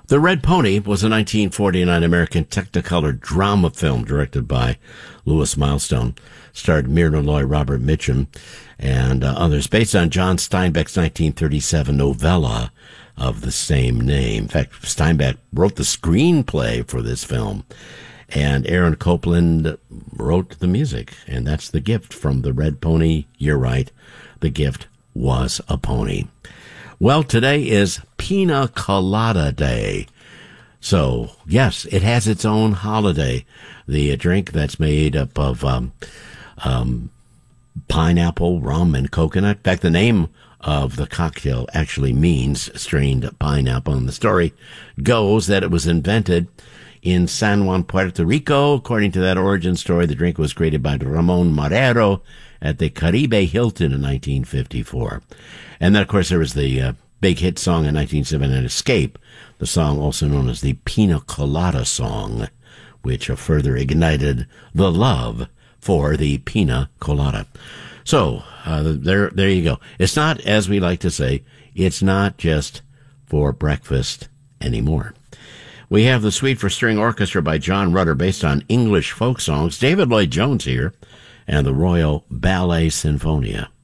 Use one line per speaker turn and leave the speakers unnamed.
The Red Pony was a 1949 American Technicolor drama film directed by Louis Milestone. Starred Myrna Loy, Robert Mitchum, and others, based on John Steinbeck's 1937 novella of the same name. In fact, Steinbeck wrote the screenplay for this film, and Aaron Copland wrote the music, and that's The Gift from The Red Pony. You're right, The Gift was a pony. Well, today is Pina Colada Day. So, yes, it has its own holiday. The drink that's made up of pineapple, rum, and coconut. In fact, the name of the cocktail actually means strained pineapple. And the story goes that it was invented in San Juan, Puerto Rico. According to that origin story, the drink was created by Ramon Marrero at the Caribe Hilton in 1954. And then, of course, there was the big hit song in 1979, Escape, the song also known as the Pina Colada Song, which further ignited the love for the Pina Colada. So, there you go. It's not, as we like to say, it's not just for breakfast anymore. We have the Suite for String Orchestra by John Rutter, based on English folk songs. David Lloyd Jones here, and the Royal Ballet Sinfonia.